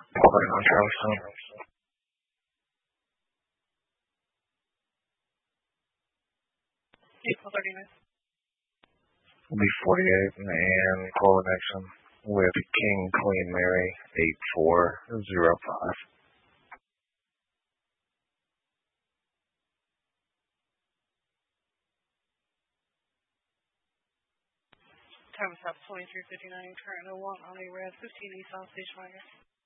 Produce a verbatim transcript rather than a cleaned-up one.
Calling on telephone. April thirty-nine. Will be forty-eight and call the next one with King Queen Mary eight four zero five. Time is up twenty-three fifty-nine. Current oh one on a red fifteen East South Station Wagon.